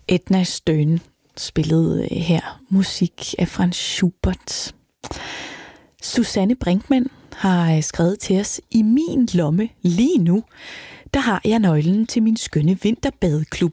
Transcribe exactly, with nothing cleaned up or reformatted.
Edna Støhn spillede her musik af Franz Schubert. Susanne Brinkmann har skrevet til os: i min lomme lige nu, der har jeg nøglen til min skønne vinterbadeklub.